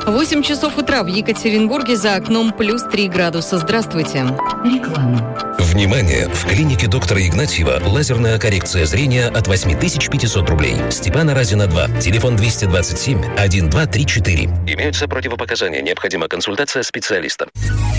8 часов утра в Екатеринбурге, за окном плюс 3 градуса. Здравствуйте. Реклама. Внимание! В клинике доктора Игнатьева лазерная коррекция зрения от 8500 рублей. Степана Разина 2. Телефон 227 1234. Имеются противопоказания. Необходима консультация специалиста.